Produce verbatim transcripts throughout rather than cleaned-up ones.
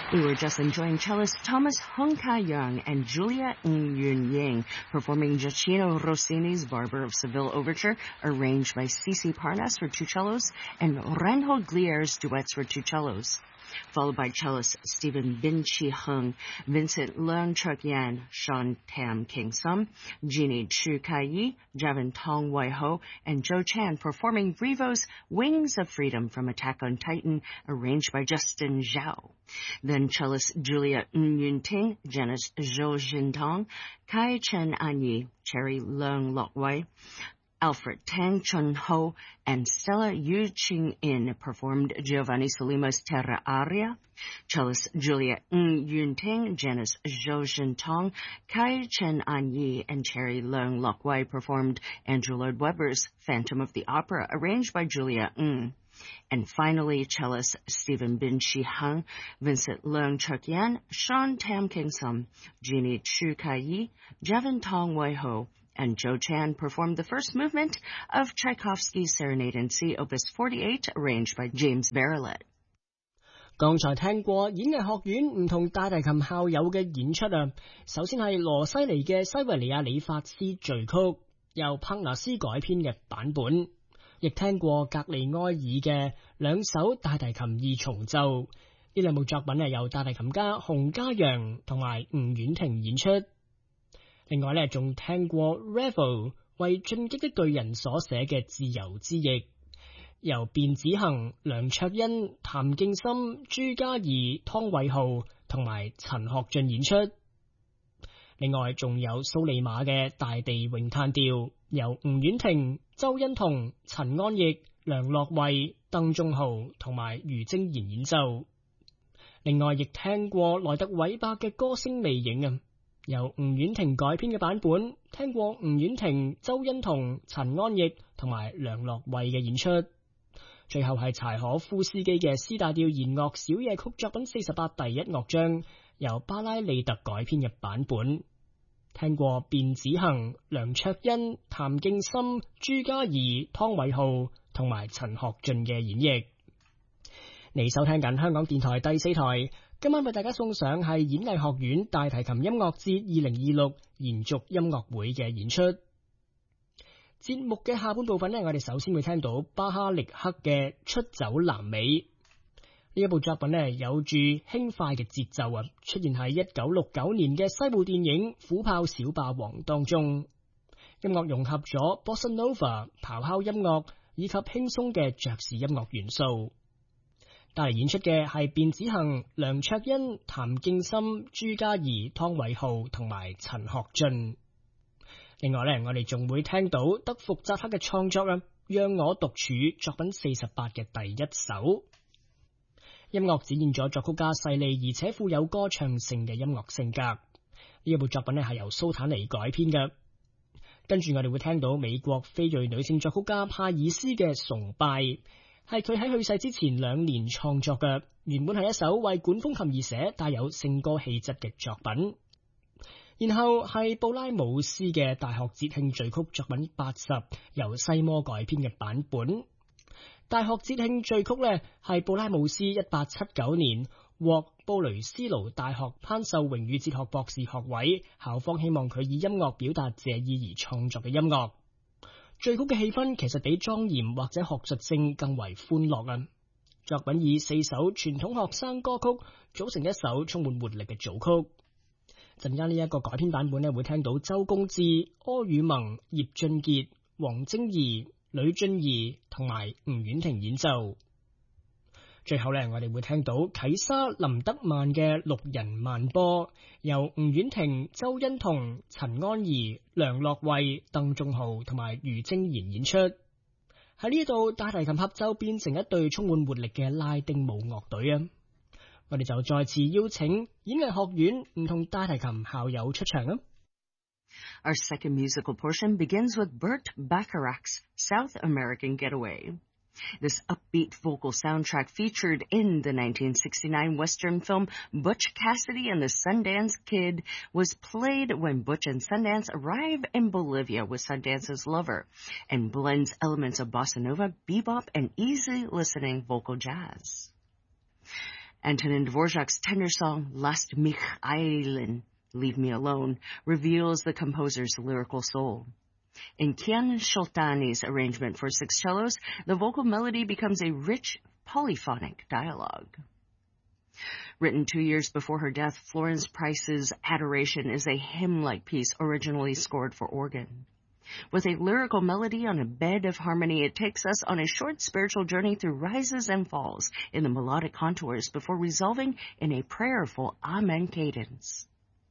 We were just enjoying cellist Thomas Hung Ka-young and Julia Ng Yun-ying performing Gioacchino Rossini's Barber of Seville Overture, arranged by C C Parnas for two cellos, and Reinhold Glier's duets for two cellos. Followed by cellist Stephen Bin Chi Hung, Vincent Leung Chuk Yan, Sean Tam King Sum, Jeannie Chu Kai Yi, Javin Tong Wai Ho, and Joe Chan performing Brevo's Wings of Freedom from Attack on Titan, arranged by Justin Zhao. Then cellist Julia Ng Yun Ting, Janice Zhou Jintong, Kai Chen An Yi, Cherry Leung Lok Wai, Alfred Tang Chun Ho, and Stella Yu Ching In performed Giovanni Solima's Terra Aria. Cellist Julia Ng Yun Ting, Janice Zhou Jintong, Kai Chen An Yi, and Cherry Leung Lok Wai performed Andrew Lloyd Webber's Phantom of the Opera, arranged by Julia Ng. And finally, cellist Stephen Bin Chi Hung, Vincent Leung Chuk Yan, Sean Tam King Sum, Jeannie Chu Kai Yi, Javin Tong Wai Ho, and Joe Chan performed the first movement of Tchaikovsky's Serenade in C, Opus forty-eight, arranged by James Bareillet. 剛才聽過演藝學院唔同大提琴校友嘅演出啊，首先係羅西尼嘅西維尼亞理髮師序曲，由柏納斯改編嘅版本，亦聽過格利埃爾嘅兩首大提琴二重奏，呢兩部作品係由大提琴家洪嘉陽同埋吳婉婷演出。另外咧，仲聽過 Ravel 為進擊的巨人所寫嘅自由之翼，由卞子恒、梁卓欣、譚敬森、朱嘉怡、湯偉浩同埋陳學俊演出。另外仲有蘇利馬嘅大地詠嘆調，由吳婉婷、周欣彤、陳安逸、梁樂慧、鄧仲豪同埋余晶賢演奏。另外亦聽過萊特韋伯嘅歌聲魅影啊，由吳婉婷改編嘅版本，聽過吳婉婷、周欣彤、陳安逸同埋梁樂慧嘅演出。最後係柴可夫斯基嘅 C 大調弦樂小夜曲作品四十八第一樂章，由巴拉利特改編嘅版本，聽過卞子恒、梁卓欣、譚敬森、朱嘉怡、湯偉浩同埋陳學俊嘅演繹。你收聽緊香港電台第四台，今晚為大家送上係演藝學院大提琴音樂節二零二六延續音樂會嘅演出。節目嘅下半部分呢，我哋首先會聽到巴哈力克嘅出走南美，呢一部作品呢，有住輕快嘅節奏啊，出現喺一九六九年嘅西部電影《虎豹小霸王》當中。音樂融合咗 Bossa Nova 咆哮音樂以及輕鬆嘅爵士音樂元素。帶嚟演出嘅係卞子恒、梁卓欣、譚敬森、朱嘉怡、湯偉浩同埋陳學俊。另外呢，我哋仲會聽到德福扎克嘅創作啊，讓我獨處作品四十八嘅第一首。音樂展現咗作曲家細膩而且富有歌唱性嘅音樂性格。呢一部作品呢係由蘇坦尼改編嘅。跟住我哋會聽到美國非裔女性作曲家帕爾斯嘅《崇拜》，係佢喺去世之前兩年創作嘅，原本係一首為管風琴而寫帶有聖歌氣質嘅作品。然後係布拉姆斯嘅大學節慶序曲作品八十，由西摩改編嘅版本。大學節慶序曲呢係布拉姆斯一八七九年獲布雷斯勞大學頒授榮譽哲學博士學位，校方希望佢以音樂表達謝意而創作嘅音樂。序曲嘅氣氛其實比莊嚴或者學術性更為歡樂啊！作品以四首傳統學生歌曲組成一首充滿活力嘅組曲。陣間呢一個改編版本呢，會聽到周公志、柯宇萌、葉俊傑、黃晶怡、呂俊怡同埋吳婉婷演奏。最後呢，我哋會聽到啟莎林德曼嘅六人慢波，由吳婉婷、周欣彤、陳安儀、梁樂慧、鄧仲豪同埋余晶賢演出。喺呢度大提琴合奏變成一隊充滿活力嘅拉丁舞樂隊啊！我哋就再次邀請演藝學院唔同大提琴校友出場啊！ Our second musical portion begins with Burt Bacharach's South American Getaway. This upbeat vocal soundtrack featured in the nineteen sixty-nine Western film Butch Cassidy and the Sundance Kid was played when Butch and Sundance arrive in Bolivia with Sundance's lover and blends elements of bossa nova, bebop, and easy listening vocal jazz. Antonin Dvorak's tender song, Last mich eilen, Leave Me Alone, reveals the composer's lyrical soul. In Kian Soltani's arrangement for six cellos, the vocal melody becomes a rich, polyphonic dialogue. Written two years before her death, Florence Price's Adoration is a hymn-like piece originally scored for organ. With a lyrical melody on a bed of harmony, it takes us on a short spiritual journey through rises and falls in the melodic contours before resolving in a prayerful Amen cadence.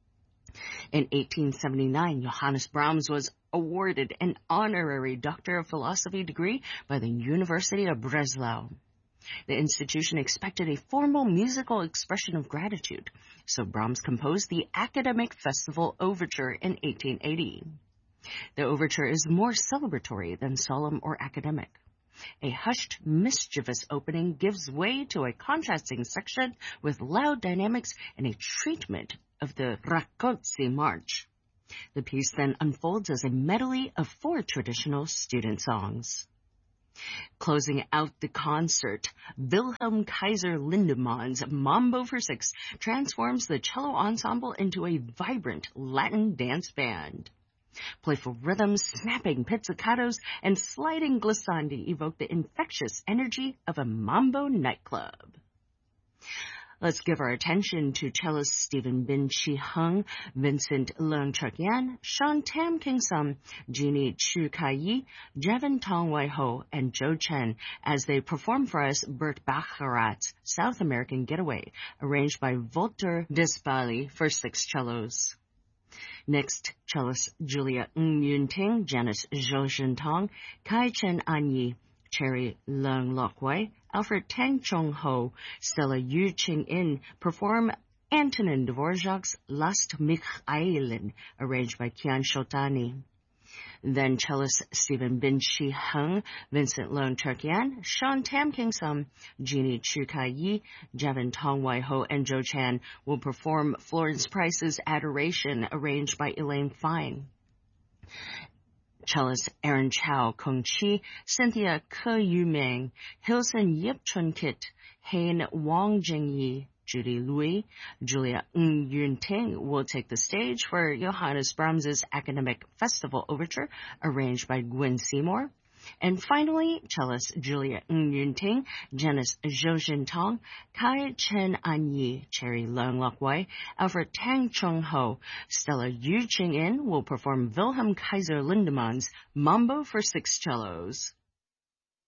In eighteen seventy-nine, Johannes Brahms was awarded an honorary Doctor of Philosophy degree by the University of Breslau. The institution expected a formal musical expression of gratitude, so Brahms composed the Academic Festival Overture in eighteen eighty. The overture is more celebratory than solemn or academic. A hushed, mischievous opening gives way to a contrasting section with loud dynamics and a treatment of the Rakoczy March. The piece then unfolds as a medley of four traditional student songs. Closing out the concert, Wilhelm Kaiser Lindemann's Mambo for Six transforms the cello ensemble into a vibrant Latin dance band. Playful rhythms, snapping pizzicatos, and sliding glissandi evoke the infectious energy of a mambo nightclub. Let's give our attention to cellist Stephen Bin Chi Hung, Vincent Leung Chuk Yan, Sean Tam King Sum, Jeannie Chu Kai Yi, Jevin Tong Wai Ho, and Joe Chen as they perform for us Burt Bacharach's South American Getaway, arranged by Walter Despali for six cellos. Next, cellist Julia Ng Yun Ting, Janice Zhou Jin Tong, Kai Chen An Yi, Cherry Leung Lok Wei, Alfred Tang Chong Ho, Stella Yu Ching In perform Antonin Dvorak's Last mich eilen, arranged by Kian Soltani. Then cellist Stephen Bin Chi Hung, Vincent Leung Chuk Yan, Sean Tam King Sum, Jeannie Chu Kai Yi, Javin Tong Wai Ho, and Joe Chan will perform Florence Price's Adoration, arranged by Elaine Fine. Cellist Aaron Chow Kung Chi, Cynthia Ke Yu Ming, Hilson Yip Chun Kit, Hain Wang Jing Yi, Judy Louis, Julia Ng Yun Ting will take the stage for Johannes Brahms' Academic Festival Overture, arranged by Gwen Seymour. And finally, cellist Julia Ng Yun Ting, Janice Zhou Jin Tong, Kai Chen An Yi, Cherry Leung Lok Wei, Alfred Tang Chung Ho, Stella Yu Ching In will perform Wilhelm Kaiser Lindemann's Mambo for six cellos.